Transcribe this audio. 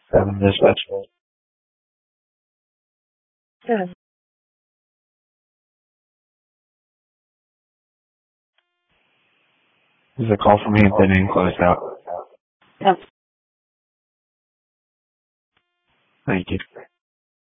Dispatch. Yeah. There's a call from Hampton and closed out. Yeah. Thank you.